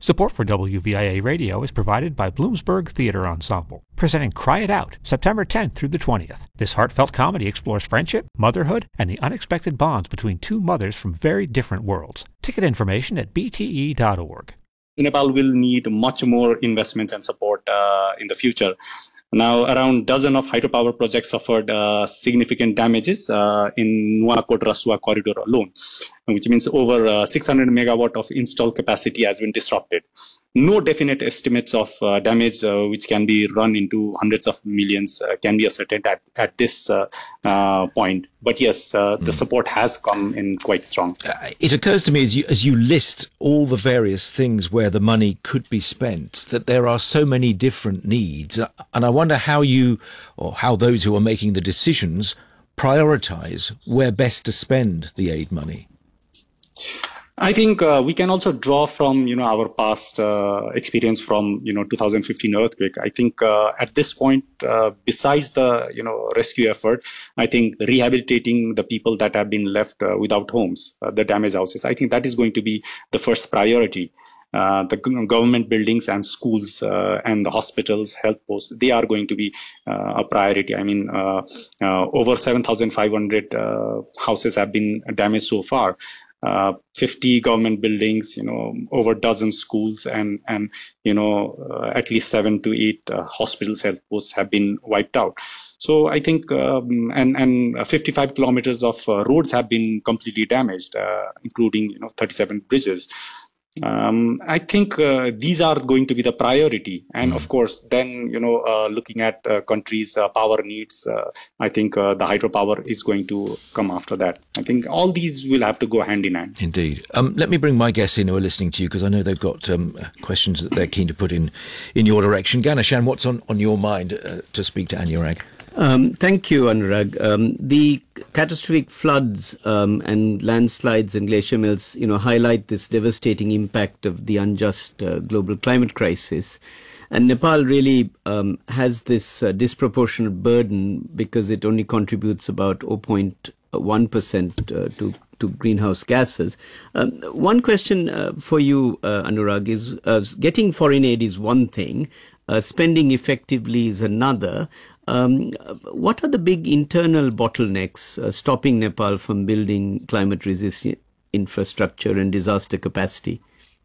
Support for WVIA Radio is provided by Bloomsburg Theater Ensemble, presenting Cry It Out, September 10th through the 20th. This heartfelt comedy explores friendship, motherhood, and the unexpected bonds between two mothers from very different worlds. Ticket information at bte.org. Nepal will need much more investments and support in the future. Now, around dozen of hydropower projects suffered significant damages in Nuwakot-Rasuwa corridor alone, which means over 600 megawatt of installed capacity has been disrupted. No definite estimates of damage, which can be run into hundreds of millions, can be ascertained at this point. But yes, the support has come in quite strong. It occurs to me as you list all the various things where the money could be spent, that there are so many different needs. And I wonder how you, or how those who are making the decisions, prioritize where best to spend the aid money. I think we can also draw from, our past experience from, 2015 earthquake. I think at this point, besides the, rescue effort, I think rehabilitating the people that have been left without homes, the damaged houses, I think that is going to be the first priority. The government buildings and schools and the hospitals, health posts, they are going to be a priority. I mean, over 7,500 houses have been damaged so far. 50 government buildings, over a dozen schools and at least 7 to 8 hospitals, health posts have been wiped out. So I think, and 55 kilometers of roads have been completely damaged, including, 37 bridges. I think these are going to be the priority. And of course, then, looking at countries' power needs, I think the hydropower is going to come after that. I think all these will have to go hand in hand. Indeed. Let me bring my guests in who are listening to you, because I know they've got questions that they're keen to put in your direction. Ganeshan, what's on your mind to speak to Anurag? Thank you, Anurag. The catastrophic floods and landslides and glacier melts, highlight this devastating impact of the unjust global climate crisis. And Nepal really has this disproportionate burden because it only contributes about 0.1% to greenhouse gases. One question for you, Anurag, is getting foreign aid is one thing, spending effectively is another. What are the big internal bottlenecks stopping Nepal from building climate-resistant infrastructure and disaster capacity?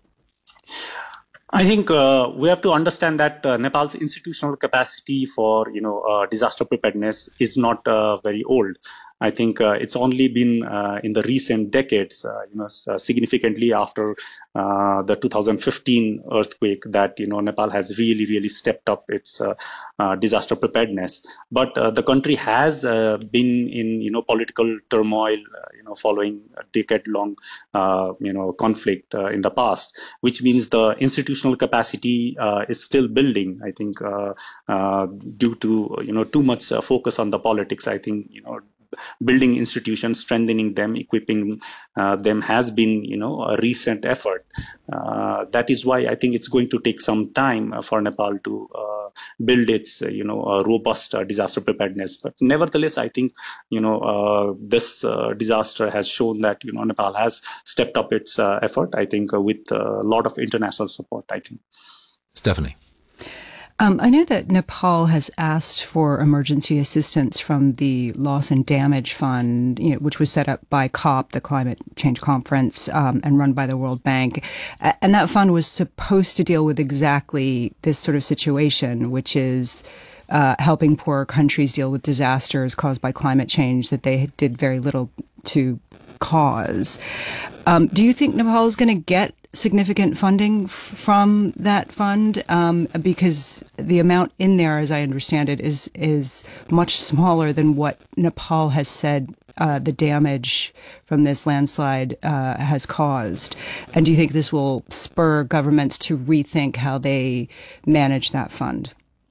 I think we have to understand that Nepal's institutional capacity for disaster preparedness is not very old. I think it's only been in the recent decades, significantly after the 2015 earthquake that Nepal has really stepped up its disaster preparedness. But the country has been in political turmoil, following a decade-long conflict in the past, which means the institutional capacity is still building. I think due to too much focus on the politics, I think building institutions, strengthening them, equipping them has been, a recent effort. That is why I think it's going to take some time for Nepal to build its, robust disaster preparedness. But nevertheless, I think, this disaster has shown that, Nepal has stepped up its effort, I think, with a lot of international support, I think. Stephanie. I know that Nepal has asked for emergency assistance from the Loss and Damage Fund, which was set up by COP, the Climate Change Conference, and run by the World Bank. And that fund was supposed to deal with exactly this sort of situation, which is helping poorer countries deal with disasters caused by climate change that they did very little to cause. Do you think Nepal is going to get significant funding from that fund? Because the amount in there, as I understand it, is much smaller than what Nepal has said the damage from this landslide has caused. And do you think this will spur governments to rethink how they manage that fund?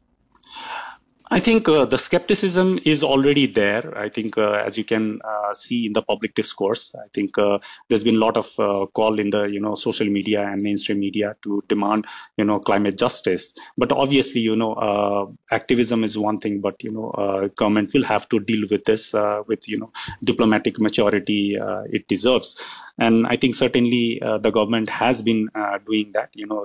I think the skepticism is already there. I think as you can see in the public discourse, I think there's been a lot of call in the social media and mainstream media to demand climate justice. But obviously activism is one thing, but government will have to deal with this with diplomatic maturity it deserves. And I think certainly the government has been doing that,